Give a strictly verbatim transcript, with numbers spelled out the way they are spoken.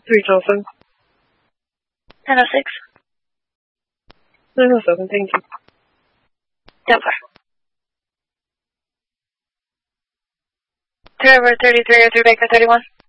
three oh seven. ten oh six. nine oh seven, thank you. Denver. Trevor thirty-three oh three Baker thirty-one.